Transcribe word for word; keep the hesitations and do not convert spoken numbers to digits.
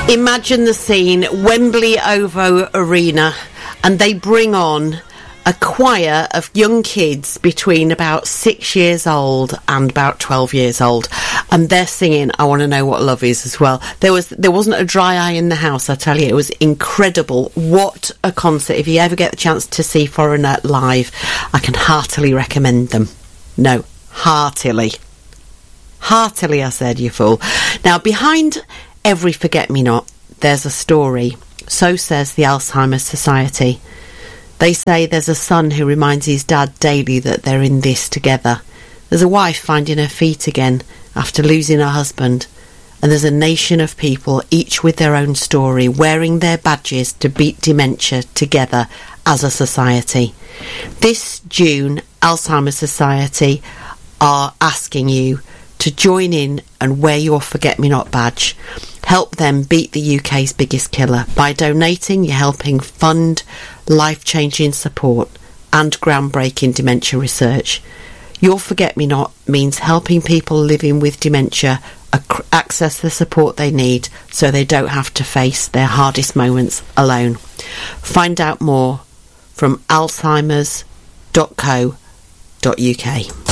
Imagine the scene, Wembley Ovo Arena, and they bring on a choir of young kids between about six years old and about twelve years old, and they're singing I Want to Know What Love Is as well. There was there wasn't a dry eye in the house, I tell you. It was incredible. What a concert. If you ever get the chance to see Foreigner live, I can heartily recommend them. No, heartily. Heartily, I said, you fool. Now, behind every forget-me-not, there's a story. So says the Alzheimer's Society. They say there's a son who reminds his dad daily that they're in this together. There's a wife finding her feet again after losing her husband. And there's a nation of people, each with their own story, wearing their badges to beat dementia together as a society. This June, Alzheimer's Society are asking you to join in and wear your Forget-Me-Not badge. Help them beat the U K's biggest killer. By donating, you're helping fund life-changing support and groundbreaking dementia research. Your Forget-Me-Not means helping people living with dementia ac- access the support they need so they don't have to face their hardest moments alone. Find out more from alzheimers dot co dot uk.